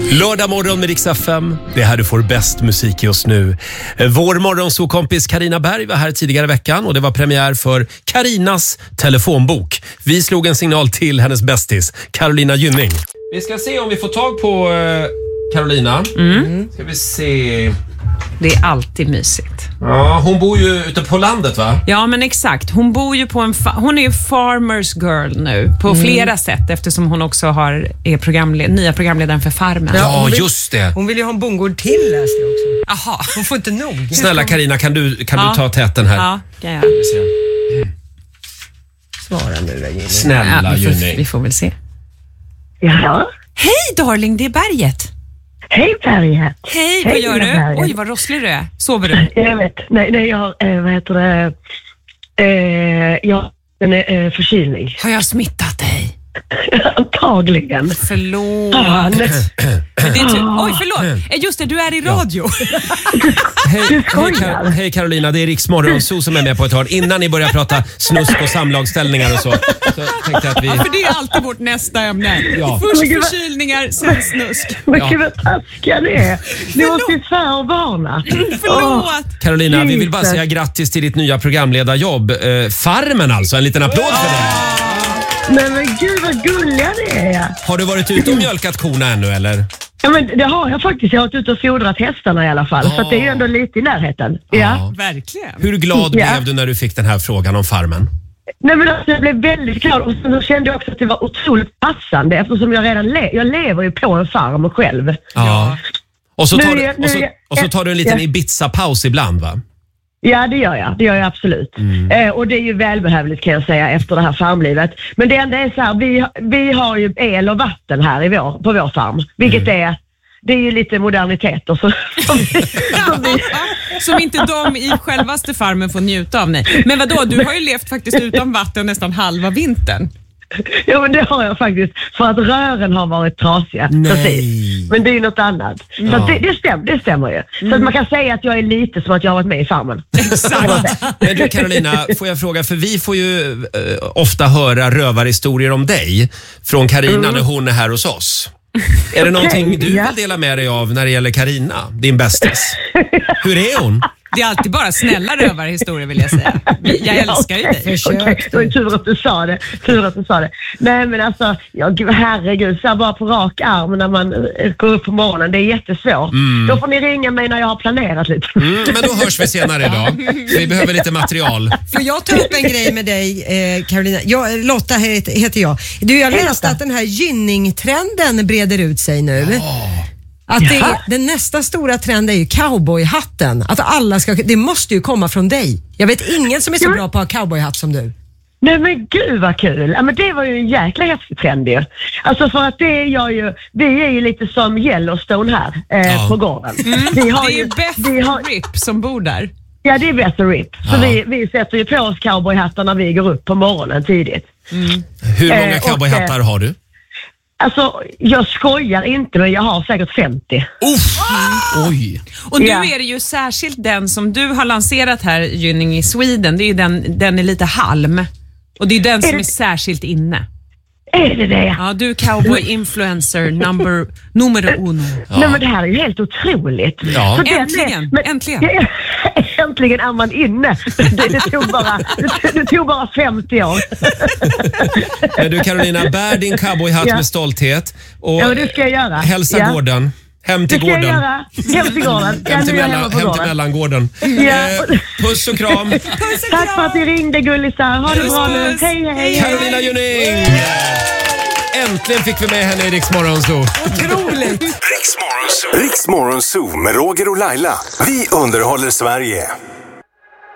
Lördag morgon med Rix FM. Det är här du får bäst musik just nu. Vår morgonsåkompis Carina Berg var här tidigare i veckan och det var premiär för Carinas telefonbok. Vi slog en signal till hennes bästis, Carolina Gynning. Vi ska se om vi får tag på Carolina. Ska vi se. Det är alltid mysigt. Ja, hon bor ju ute på landet, va? Ja, men exakt. Hon bor ju på hon är ju farmers girl nu på flera sätt, eftersom hon också är nya programledaren för Farmen. Ja, just det. Hon vill ju ha en bondgård till, läste jag också. Aha. Hon får inte nog. Snälla Carina, kan du ta täten här? Ja, kan jag. Svara nu, Regina. Snälla Gynning. Vi får väl se. Ja. Hej darling, det är Berget. Hej Berget. Hej, vad gör du? Berget. Oj, vad rosslig du är. Sover du? Jag vet. Nej, jag vad heter det? Den är förkylning. Har jag smittat dig? Antagligen. Förlåt. Fan. Men det är oj, förlåt. Just det, du är i radio. Hej Carolina, det är Rix Morgonzoo som är med på ett hörn. Innan ni börjar prata snusk och samlagställningar och så tänkte jag att vi... Ja, för det är alltid vårt nästa ämne. Ja. Först förkylningar, sen snusk. Men gud vad taskiga det är. Ni måste ju förvarna. Förlåt. Carolina, vi vill bara säga grattis till ditt nya programledarjobb. Farmen alltså, en liten applåd för det. Men gud vad gulliga det är. Har du varit ute och mjölkat korna ännu eller? Ja, men det har jag faktiskt. Jag har varit ute och fodrat hästarna i alla fall. Så att det är ju ändå lite i närheten. Ja. Verkligen. Hur glad blev du när du fick den här frågan om Farmen? Nej, men alltså, jag blev väldigt glad och så kände jag också att det var otroligt passande eftersom jag redan jag lever ju på en farm själv. Ja. Och så tar du en liten Ibiza-paus ibland, va? Ja, det gör jag. Det gör jag absolut. Och det är ju välbehövligt kan jag säga efter det här farmlivet. Men det enda är så här, vi har ju el och vatten här på vår farm. Vilket det är ju lite moderniteter som inte de i självaste farmen får njuta av. Nej. Men vadå, du har ju levt faktiskt utan vatten nästan halva vintern. Ja, men det har jag faktiskt. För att rören har varit trasiga. Precis. Men det är ju något annat. Så att det stämmer ju. Så att man kan säga att jag är lite som att jag har varit med i farmen. Exakt. Men du Carolina, får jag fråga, för vi får ju ofta höra rövarhistorier om dig från Carina när hon är här hos oss. Är det någonting du vill dela med dig av när det gäller Carina, din bästis? Hur är hon? Det är alltid bara snälla rövarhistorier vill jag säga. Jag älskar ju dig. Okej, tur att du sa det. Nej men alltså, herregud, så bara på rak arm när man går upp på morgonen, det är jättesvårt. Då får ni ringa mig när jag har planerat lite. Men då hörs vi senare idag. Vi behöver lite material. Får jag ta upp en grej med dig, Carolina? Lotta heter jag. Jag läste att den här Gynning-trenden breder ut sig nu. Att den nästa stora trend är ju cowboyhatten. Att alla det måste ju komma från dig. Jag vet ingen som är så bra på att ha cowboyhatt som du. Nej men gud vad kul. Ja, men det var ju en jäkla häftig trend ju. Alltså för att vi är ju lite som Yellowstone här på gården. Det är ju Beth Rip som bor där. Ja, det är Beth Rip. Så vi sätter ju på oss cowboyhattar när vi går upp på morgonen tidigt. Hur många cowboyhattar har du? Alltså, jag skojar inte, men jag har säkert 50. Oj! Och nu är det ju särskilt den som du har lanserat här, Gynning i Sweden. Det är ju den är lite halm. Och det är den som är särskilt inne. Är det det? Ja, du är cowboy-influencer numero uno. Nej, men det här är ju helt otroligt. Ja. Så Äntligen. Äntligen är man inne. Det tog bara 50 år. Men du Carolina, bär din cowboyhatt med stolthet. Och ja, det ska jag göra. Hälsa gården. Hem till gården. Hem till gården. Hem till mellangården. Puss och kram. Tack för att ni ringde, gullisar. Ha det bra nu. Hej. Carolina Gynning. Äntligen fick vi med henne i Rix Morgonzoo. Otroligt. Rix Morgonzoo med Roger och Laila. Vi underhåller Sverige.